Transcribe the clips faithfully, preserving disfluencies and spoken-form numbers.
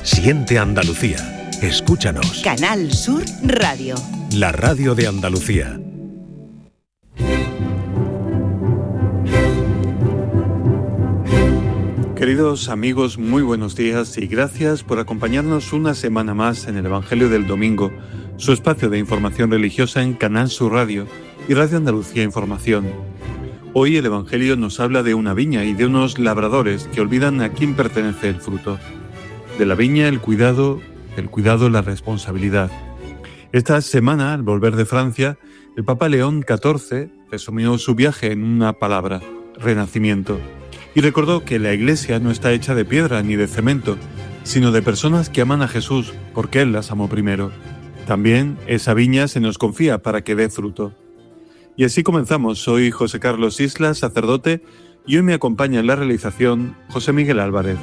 Siente Andalucía. Escúchanos. Canal Sur Radio. La radio de Andalucía. Queridos amigos, muy buenos días y gracias por acompañarnos una semana más en el Evangelio del Domingo, su espacio de información religiosa en Canal Sur Radio y Radio Andalucía Información. Hoy el Evangelio nos habla de una viña y de unos labradores que olvidan a quién pertenece el fruto. De la viña el cuidado, el cuidado la responsabilidad. Esta semana, al volver de Francia, el Papa León catorce resumió su viaje en una palabra: renacimiento. Y recordó que la Iglesia no está hecha de piedra ni de cemento, sino de personas que aman a Jesús porque Él las amó primero. También esa viña se nos confía para que dé fruto. Y así comenzamos. Soy José Carlos Islas, sacerdote, y hoy me acompaña en la realización José Miguel Álvarez.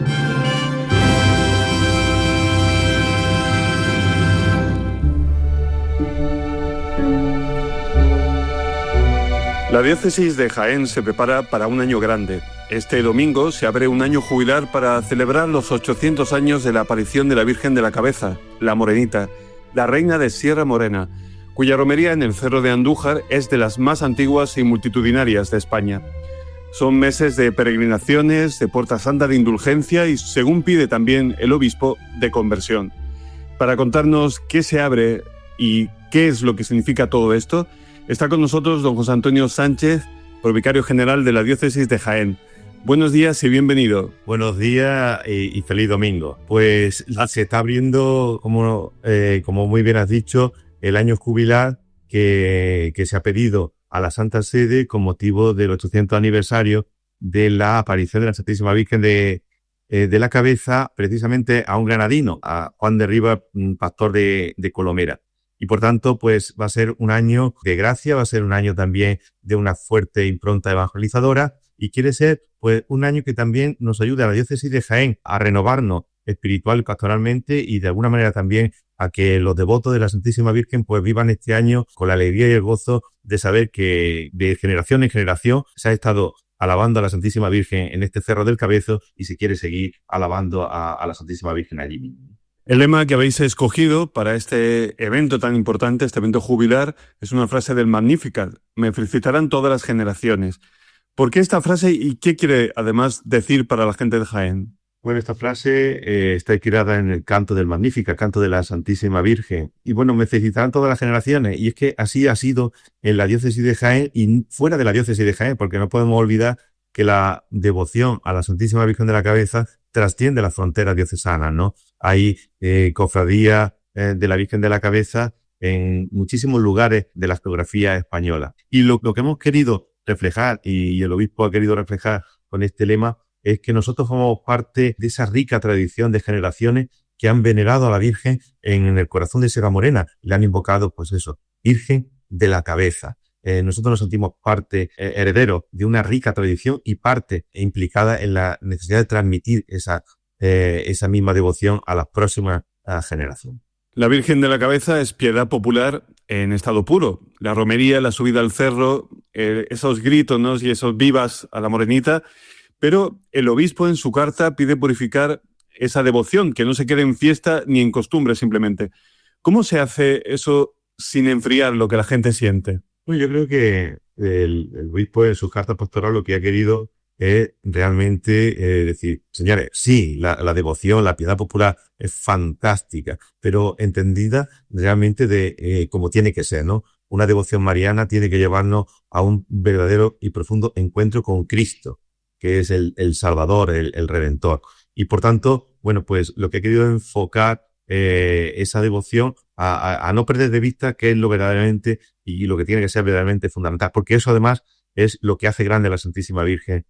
La diócesis de Jaén se prepara para un año grande. Este domingo se abre un año jubilar para celebrar los ochocientos años de la aparición de la Virgen de la Cabeza, la Morenita, la reina de Sierra Morena, cuya romería en el Cerro de Andújar es de las más antiguas y multitudinarias de España. Son meses de peregrinaciones, de Puerta Santa de indulgencia y, según pide también el obispo, de conversión. Para contarnos qué se abre y qué es lo que significa todo esto, está con nosotros don José Antonio Sánchez, provicario general de la diócesis de Jaén. Buenos días y bienvenido. Buenos días y, y feliz domingo. Pues se está abriendo, como, eh, como muy bien has dicho, el año jubilar que, que se ha pedido a la Santa Sede con motivo del ochocientos aniversario de la aparición de la Santísima Virgen de, eh, de la Cabeza, precisamente a un granadino, a Juan de Rivas, pastor de, de Colomera. Y por tanto, pues va a ser un año de gracia, va a ser un año también de una fuerte impronta evangelizadora y quiere ser pues un año que también nos ayude a la diócesis de Jaén a renovarnos espiritual y pastoralmente y de alguna manera también a que los devotos de la Santísima Virgen pues vivan este año con la alegría y el gozo de saber que de generación en generación se ha estado alabando a la Santísima Virgen en este Cerro del Cabezo y se quiere seguir alabando a, a la Santísima Virgen allí mismo. El lema que habéis escogido para este evento tan importante, este evento jubilar, es una frase del Magnificat: me felicitarán todas las generaciones. ¿Por qué esta frase y qué quiere además decir para la gente de Jaén? Bueno, esta frase eh, está inspirada en el canto del Magnificat, canto de la Santísima Virgen. Y bueno, me felicitarán todas las generaciones. Y es que así ha sido en la diócesis de Jaén y fuera de la diócesis de Jaén, porque no podemos olvidar que la devoción a la Santísima Virgen de la Cabeza trasciende las fronteras diocesanas, ¿no? Hay eh, cofradías eh, de la Virgen de la Cabeza en muchísimos lugares de la geografía española. Y lo, lo que hemos querido reflejar, y, y el obispo ha querido reflejar con este lema, es que nosotros formamos parte de esa rica tradición de generaciones que han venerado a la Virgen en el corazón de Sierra Morena. Le han invocado, pues eso, Virgen de la Cabeza. Eh, nosotros nos sentimos parte, eh, herederos de una rica tradición y parte implicada en la necesidad de transmitir esa, eh, esa misma devoción a las próximas uh, generaciones. La Virgen de la Cabeza es piedad popular en estado puro. La romería, la subida al cerro, eh, esos gritos, ¿no?, y esos vivas a la Morenita. Pero el obispo en su carta pide purificar esa devoción, que no se quede en fiesta ni en costumbre simplemente. ¿Cómo se hace eso sin enfriar lo que la gente siente? Bueno, yo creo que el, el obispo en su carta pastoral lo que ha querido es realmente eh, decir, señores, sí, la, la devoción, la piedad popular es fantástica, pero entendida realmente de eh, como tiene que ser, ¿no? Una devoción mariana tiene que llevarnos a un verdadero y profundo encuentro con Cristo, que es el, el Salvador, el, el Redentor. Y por tanto, bueno, pues lo que he querido enfocar eh, esa devoción a, a, a no perder de vista qué es lo verdaderamente y lo que tiene que ser verdaderamente fundamental, porque eso además es lo que hace grande a la Santísima Virgen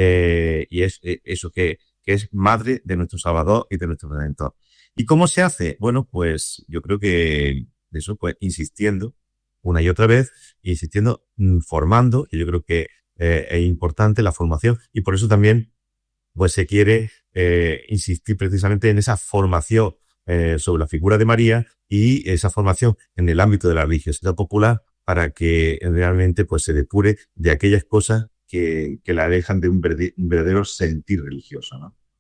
eh, y es eh, eso que, que es madre de nuestro Salvador y de nuestro Redentor. ¿Y cómo se hace? Bueno, pues yo creo que eso, pues insistiendo una y otra vez, insistiendo, formando, y yo creo que Eh, es importante la formación y por eso también pues se quiere eh, insistir precisamente en esa formación eh, sobre la figura de María y esa formación en el ámbito de la religiosidad popular para que realmente pues se depure de aquellas cosas que, que la alejan de un verdadero sentir religioso, ¿no?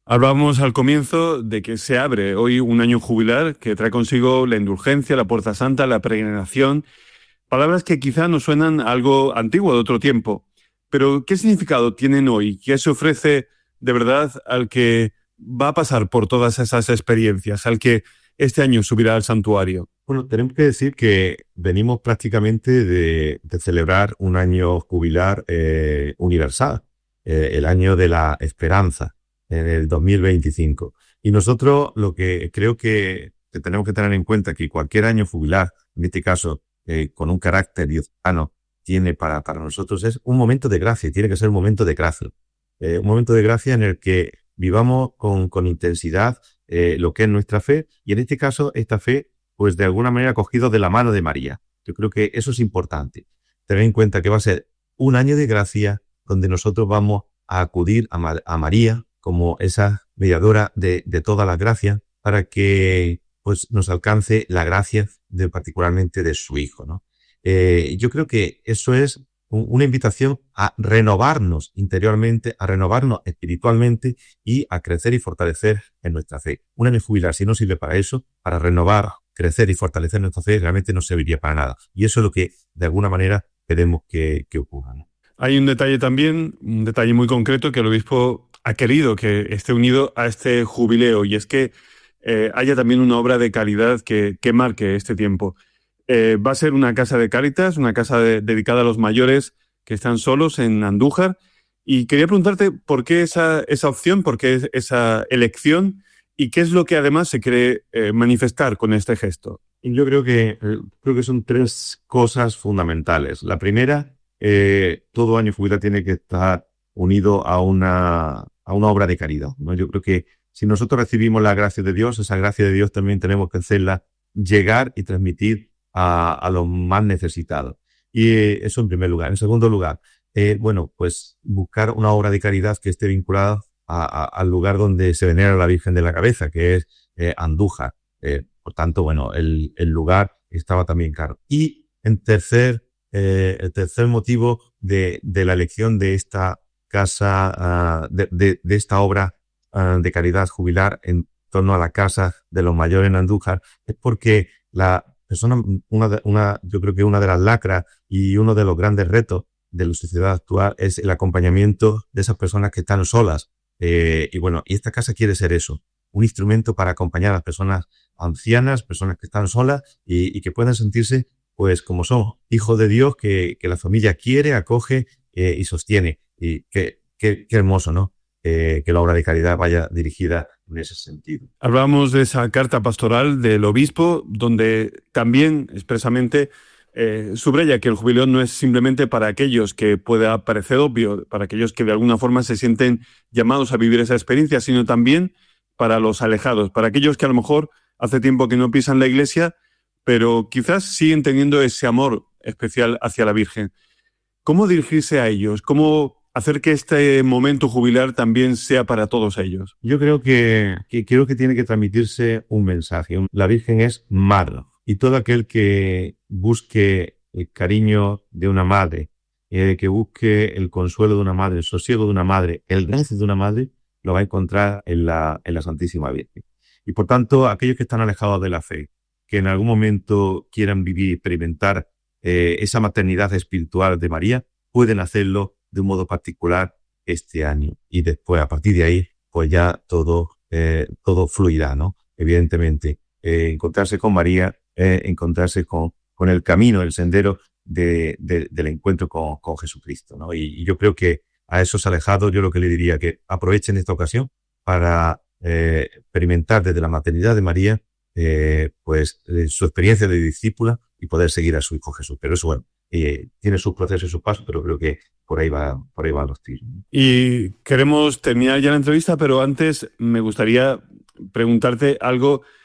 Hablábamos al comienzo de que se abre hoy un año jubilar que trae consigo la indulgencia, la puerta santa, la peregrinación, palabras que quizá nos suenan a algo antiguo de otro tiempo. Pero ¿qué significado tienen hoy? ¿Qué se ofrece de verdad al que va a pasar por todas esas experiencias, al que este año subirá al santuario? Bueno, tenemos que decir que venimos prácticamente de, de celebrar un año jubilar eh, universal, eh, el año de la esperanza, en el dos mil veinticinco. Y nosotros lo que creo que, que tenemos que tener en cuenta que cualquier año jubilar, en este caso eh, con un carácter diocesano, tiene para, para nosotros es un momento de gracia, tiene que ser un momento de gracia. Eh, un momento de gracia en el que vivamos con, con intensidad eh, lo que es nuestra fe, y en este caso esta fe pues de alguna manera cogido de la mano de María. Yo creo que eso es importante. Tener en cuenta que va a ser un año de gracia donde nosotros vamos a acudir a, Ma- a María como esa mediadora de, de toda la gracia para que pues nos alcance la gracia de particularmente de su Hijo, ¿no? Eh, yo creo que eso es un, una invitación a renovarnos interiormente, a renovarnos espiritualmente y a crecer y fortalecer en nuestra fe. Un año jubilar, si no sirve para eso, para renovar, crecer y fortalecer nuestra fe, realmente no serviría para nada. Y eso es lo que, de alguna manera, queremos que, que ocurra, ¿no? Hay un detalle también, un detalle muy concreto que el obispo ha querido que esté unido a este jubileo, y es que eh, haya también una obra de caridad que, que marque este tiempo. Eh, va a ser una casa de Cáritas, una casa de, dedicada a los mayores que están solos en Andújar, y quería preguntarte por qué esa, esa opción, por qué esa elección, y qué es lo que además se quiere eh, manifestar con este gesto. Y yo creo que, eh, creo que son tres cosas fundamentales. La primera, eh, todo año jubilar tiene que estar unido a una, a una obra de caridad, ¿no? Yo creo que si nosotros recibimos la gracia de Dios, esa gracia de Dios también tenemos que hacerla llegar y transmitir a, a los más necesitados. Y eh, eso en primer lugar. En segundo lugar, eh, bueno, pues buscar una obra de caridad que esté vinculada a, a, al lugar donde se venera la Virgen de la Cabeza, que es eh, Andújar. Eh, por tanto, bueno, el, el lugar estaba también caro. Y en tercer, eh, el tercer motivo de, de la elección de esta casa, uh, de, de, de esta obra uh, de caridad jubilar en torno a la casa de los mayores en Andújar, es porque la persona, una, de, una, yo creo que una de las lacras y uno de los grandes retos de la sociedad actual es el acompañamiento de esas personas que están solas. Eh, y bueno, y esta casa quiere ser eso, un instrumento para acompañar a las personas ancianas, personas que están solas y, y que puedan sentirse, pues, como son hijos de Dios, que, que la familia quiere, acoge eh, y sostiene. Y qué, qué, qué hermoso, ¿no? Eh, que la obra de caridad vaya dirigida en ese sentido. Hablábamos de esa carta pastoral del obispo, donde también expresamente eh, subraya que el jubileo no es simplemente para aquellos que pueda parecer obvio, para aquellos que de alguna forma se sienten llamados a vivir esa experiencia, sino también para los alejados, para aquellos que a lo mejor hace tiempo que no pisan la iglesia, pero quizás siguen teniendo ese amor especial hacia la Virgen. ¿Cómo dirigirse a ellos? ¿Cómo hacer que este momento jubilar también sea para todos ellos? Yo creo que, que creo que tiene que transmitirse un mensaje. La Virgen es madre, y todo aquel que busque el cariño de una madre, eh, que busque el consuelo de una madre, el sosiego de una madre, el gracia de una madre, lo va a encontrar en la, en la Santísima Virgen. Y por tanto, aquellos que están alejados de la fe, que en algún momento quieran vivir, experimentar eh, esa maternidad espiritual de María, pueden hacerlo de un modo particular este año. Y después, a partir de ahí, pues ya todo, eh, todo fluirá, ¿no? Evidentemente, eh, encontrarse con María, eh, encontrarse con, con el camino, el sendero de, de, del encuentro con, con Jesucristo, ¿no? Y, y yo creo que a esos alejados, yo lo que le diría que aprovechen esta ocasión para eh, experimentar desde la maternidad de María, eh, pues eh, su experiencia de discípula y poder seguir a su Hijo Jesús. Pero eso, bueno, eh, tiene sus procesos y sus pasos, pero creo que por ahí va, por ahí van los tiros. Y queremos terminar ya la entrevista, pero antes me gustaría preguntarte algo